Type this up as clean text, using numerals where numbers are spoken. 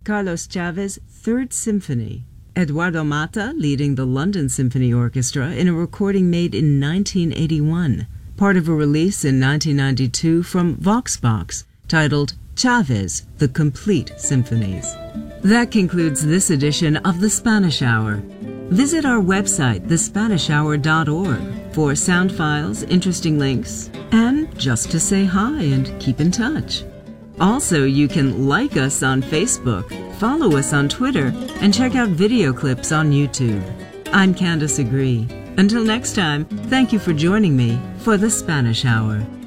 Carlos Chavez' Third Symphony. Eduardo Mata leading the London Symphony Orchestra in a recording made in 1981, part of a release in 1992 from Voxbox titled Chavez, The Complete Symphonies. That concludes this edition of The Spanish Hour. Visit our website, thespanishhour.org, for sound files, interesting links, and just to say hi and keep in touch. Also, you can like us on Facebook, follow us on Twitter, and check out video clips on YouTube. I'm Candace Agree. Until next time, thank you for joining me for The Spanish Hour.